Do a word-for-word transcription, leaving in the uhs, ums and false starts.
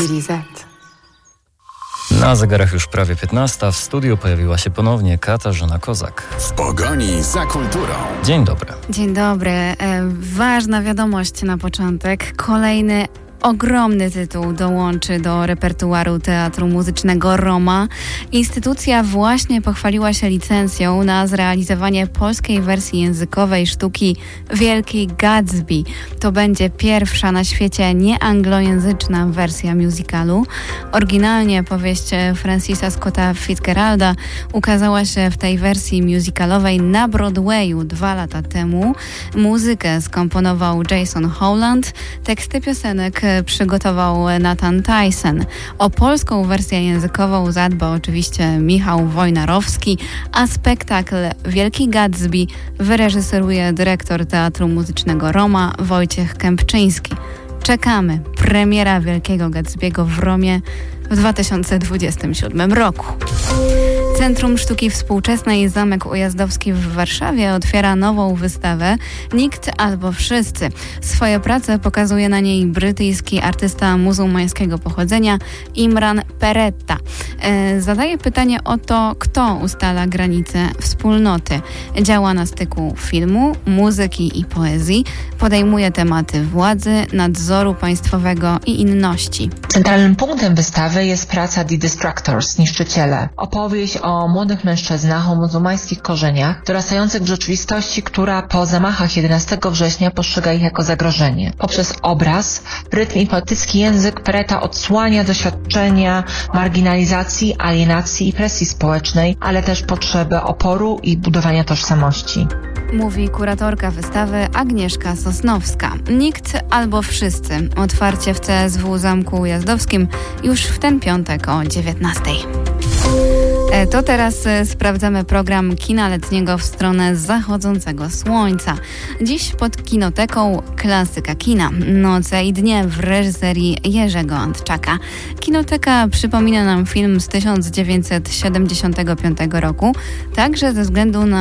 Billy Z. Na zegarach już prawie piętnasta. W studiu pojawiła się ponownie Katarzyna Kozak. W pogoni za kulturą. Dzień dobry. Dzień dobry. E, ważna wiadomość na początek. Kolejny ogromny tytuł dołączy do repertuaru Teatru Muzycznego Roma. Instytucja właśnie pochwaliła się licencją na zrealizowanie polskiej wersji językowej sztuki Wielki Gatsby. To będzie pierwsza na świecie nieanglojęzyczna wersja musicalu. Oryginalnie powieść Francisa Scotta Fitzgeralda ukazała się w tej wersji musicalowej na Broadwayu dwa lata temu. Muzykę skomponował Jason Howland, teksty piosenek przygotował Nathan Tyson. O polską wersję językową zadba oczywiście Michał Wojnarowski, a spektakl Wielki Gatsby wyreżyseruje dyrektor Teatru Muzycznego Roma Wojciech Kępczyński. Czekamy. Premiera Wielkiego Gatsby'ego w Romie w dwa tysiące dwudziestym siódmym roku. Centrum Sztuki Współczesnej Zamek Ujazdowski w Warszawie otwiera nową wystawę Nikt albo Wszyscy. Swoje prace pokazuje na niej brytyjski artysta muzułmańskiego pochodzenia Imran Peretta. E, zadaje pytanie o to, kto ustala granice wspólnoty. Działa na styku filmu, muzyki i poezji. Podejmuje tematy władzy, nadzoru państwowego i inności. Centralnym punktem wystawy jest praca The Destructors, Niszczyciele. Opowieść o młodych mężczyznach o muzułmańskich korzeniach, dorastających w rzeczywistości, która po zamachach jedenastego września postrzega ich jako zagrożenie. Poprzez obraz, rytm i poetycki język Peretta odsłania doświadczenia marginalizacji, alienacji i presji społecznej, ale też potrzeby oporu i budowania tożsamości. Mówi kuratorka wystawy Agnieszka Sosnowska. Nikt albo Wszyscy. Otwarcie w C S W Zamku Ujazdowskim już w ten piątek o dziewiętnastej. To teraz sprawdzamy program kina letniego w stronę zachodzącego słońca. Dziś pod kinoteką klasyka kina. Noce i dnie w reżyserii Jerzego Antczaka. Kinoteka przypomina nam film z tysiąc dziewięćset siedemdziesiątego piątego roku, także ze względu na